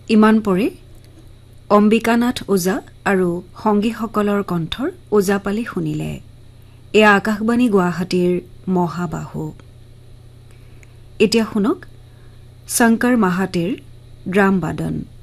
ইমান পৰে অম্বিকানাথ ওজা আৰু সংগীসকলৰ কণ্ঠৰ ওজাপালি শুনিলে। এয়া আকাশবাণী গুৱাহাটীৰ মহাবাহু। এতিয়া শুনক শংকৰ মাহাতেৰ ড্ৰাম বাদন।